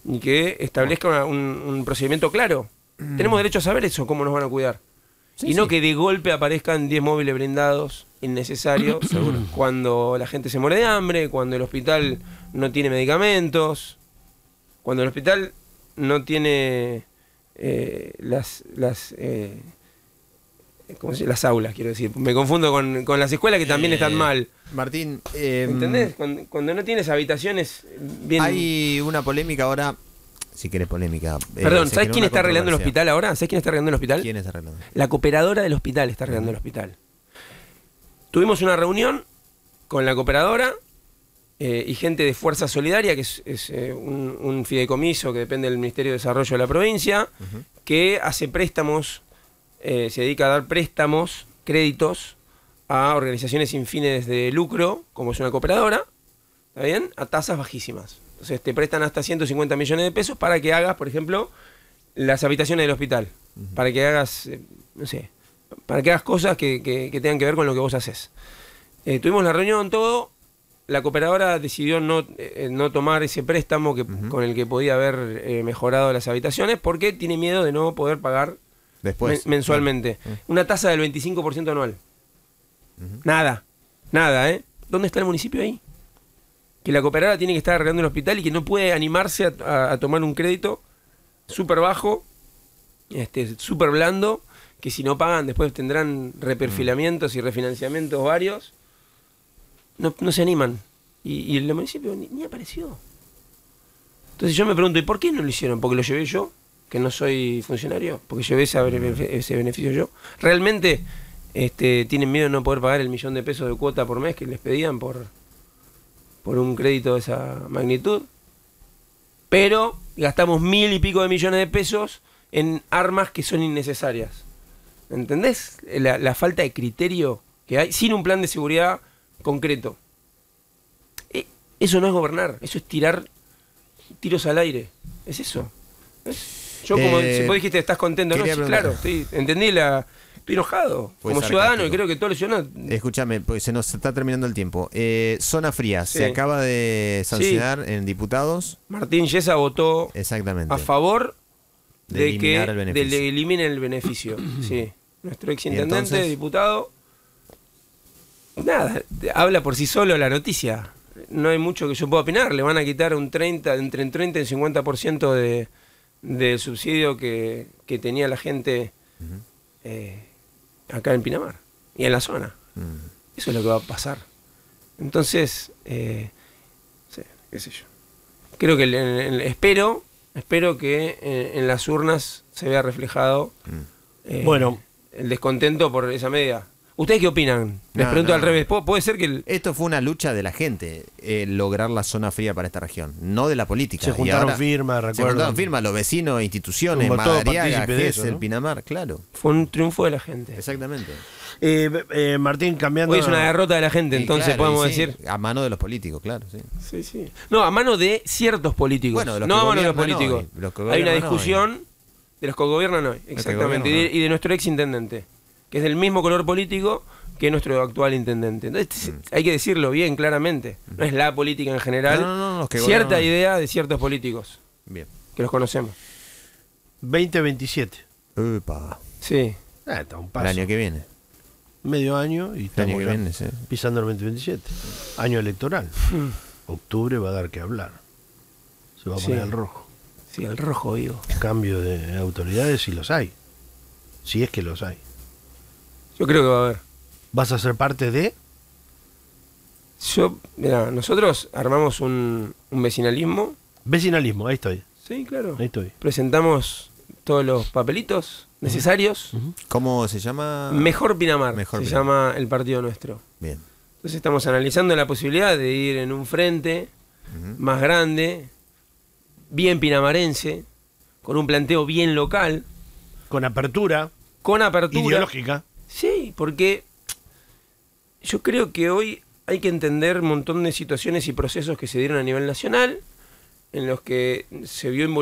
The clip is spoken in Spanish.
y que establezca un procedimiento claro. Tenemos derecho a saber eso, cómo nos van a cuidar. Sí, y no sí. que de golpe aparezcan 10 móviles blindados innecesarios cuando la gente se muere de hambre, cuando el hospital no tiene medicamentos, cuando el hospital no tiene ¿cómo se llama? Las aulas, quiero decir. Me confundo con las escuelas que también están mal. Martín, ¿Entendés? Cuando no tienes habitaciones bien... hay una polémica ahora. Si querés polémica. Perdón, se ¿sabes generó quién una está arreglando el controversia. hospital ahora? ¿Sabes quién está arreglando el hospital? ¿Quién está arreglando? La cooperadora del hospital está arreglando el hospital. Tuvimos una reunión con la cooperadora y gente de Fuerza Solidaria, que es un fideicomiso que depende del Ministerio de Desarrollo de la provincia, que hace préstamos, se dedica a dar préstamos, créditos a organizaciones sin fines de lucro, como es una cooperadora, ¿está bien? A tasas bajísimas. Entonces te prestan hasta 150 millones de pesos para que hagas, por ejemplo, las habitaciones del hospital. Para que hagas, no sé, para que hagas cosas que tengan que ver con lo que vos haces. Tuvimos la reunión, todo. La cooperadora decidió no tomar ese préstamo con el que podía haber mejorado las habitaciones porque tiene miedo de no poder pagar Después. mensualmente. Una tasa del 25% anual. Nada, ¿eh? ¿Dónde está el municipio ahí? Que la cooperadora tiene que estar arreglando el hospital y que no puede animarse a tomar un crédito súper bajo, súper blando, que si no pagan después tendrán reperfilamientos y refinanciamientos varios. No se animan. Y el municipio ni apareció. Entonces yo me pregunto, ¿y por qué no lo hicieron? ¿Porque lo llevé yo? ¿Que no soy funcionario? ¿Porque llevé ese beneficio yo? ¿Realmente tienen miedo de no poder pagar el $1.000.000 de pesos de cuota por mes que les pedían por un crédito de esa magnitud? Pero gastamos 1.000 y pico de millones de pesos en armas que son innecesarias. ¿Entendés? La falta de criterio que hay sin un plan de seguridad concreto. Eso no es gobernar, eso es tirar tiros al aire. Es eso. Yo, como si vos dijiste, estás contento, ¿no? Sí, claro, entendí estoy enojado como ciudadano y creo que todos los ciudadanos... Escúchame, pues se nos está terminando el tiempo. Zona fría, Sí. se acaba de sancionar en diputados. Martín Yesa votó Exactamente. a favor de que eliminen el beneficio. eliminen el beneficio. Sí. Nuestro ex intendente, entonces? diputado, nada, habla por sí solo la noticia. No hay mucho que yo pueda opinar. Le van a quitar entre el 30 y el 50% del subsidio que tenía la gente acá en Pinamar y en la zona. Eso es lo que va a pasar. Entonces, sí, qué sé yo. Creo que espero que en las urnas se vea reflejado el descontento por esa medida. ¿Ustedes qué opinan? Les pregunto al revés. ¿Puede ser que Esto fue una lucha de la gente, lograr la zona fría para esta región, no de la política. Se juntaron firmas, recuerdo. Se juntaron firmas, los vecinos, instituciones, Como todo Madariaga, partícipe de eso, Gesell, ¿no? Pinamar, claro. fue un triunfo de la gente? Exactamente. Martín, cambiando... Hoy es una derrota de la gente, Y entonces claro, podemos y sí, decir... a mano de los políticos, claro, sí. Sí, sí. No, a mano de ciertos políticos. Bueno, de los no que a mano de los gobiernan políticos. hoy, los que Hay una gobiernan discusión de los que gobiernan hoy, exactamente. gobiernan Y de nuestro ex intendente, que es del mismo color político que nuestro actual intendente. Entonces hay que decirlo bien, claramente. No es la política en general. No, los que cierta gobiernan. idea de ciertos políticos Bien. que los conocemos. 2027. Upa. Sí. Está un El paso. año que viene. Medio año y El estamos año que ya viene, sí. pisando el 2027. Año electoral. Octubre va a dar que hablar. Se va a poner Sí. el rojo. Sí, el rojo, digo. Cambio de autoridades si los hay. Si es que los hay. Yo creo que va a haber. ¿Vas a ser parte de? Mirá, nosotros armamos un vecinalismo. Vecinalismo, ahí estoy. Sí, claro. Ahí estoy. Presentamos todos los papelitos necesarios. ¿Cómo se llama? Mejor Pinamar, Mejor se Pinamar. llama el partido nuestro. Bien. Entonces estamos analizando la posibilidad de ir en un frente más grande, bien pinamarense, con un planteo bien local, Con apertura con apertura. ideológica. Sí, porque yo creo que hoy hay que entender un montón de situaciones y procesos que se dieron a nivel nacional, en los que se vio involucrado